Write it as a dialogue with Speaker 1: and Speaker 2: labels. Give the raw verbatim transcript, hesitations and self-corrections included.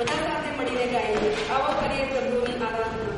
Speaker 1: બધા સાથે મળીને ગાઈએ. આવો કરીએ પ્રભુની આરાધના.